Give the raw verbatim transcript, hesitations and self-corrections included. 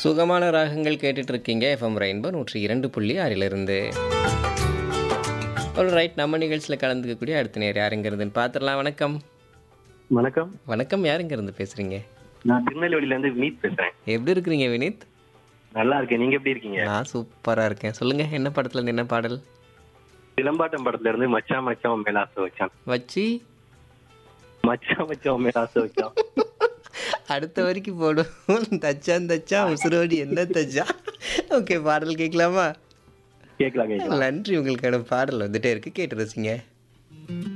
சுகமான ராகங்கள் கேட்டுட்டு இருக்கீங்க எஃப்எம் ரெயின்போ நூற்றி இரண்டு புள்ளி ஆறிலிருந்து. ஒரு ரைட், நம்ம நிகழ்ச்சியில் கலந்துக்கக்கூடிய அடுத்த நேர் யாருங்கிறதுன்னு பார்த்துடலாம். வணக்கம். வணக்கம். வணக்கம், யாருங்க இருந்து பேசுறீங்க? நான் திருநெல்வேலியில இருந்து வினீத் பேசுறேன். எப்படி இருக்கிறீங்க வினீத்? நல்லா இருக்கேன். நீங்க எப்படி இருக்கீங்க? நான் சூப்பராக இருக்கேன். சொல்லுங்க, என்ன படத்துல இருந்து என்ன பாடல்? சிலம்பாட்டம் படத்துல இருந்து மச்சான் மச்சான் மேல ஆசை வச்சான். வச்சு மச்சான் மச்சான் மேல ஆசை வச்சான். அடுத்த வரைக்கும் போடும். தச்சான் தச்சா உசுரோடி என்ன தச்சா. ஓகே, பாடல் கேட்கலாமா? கேட்கலாம் கேட்கலாம். நன்றி, உங்களுக்கான பாடல் வந்துட்டே இருக்கு, கேட்டு ரசிங்க.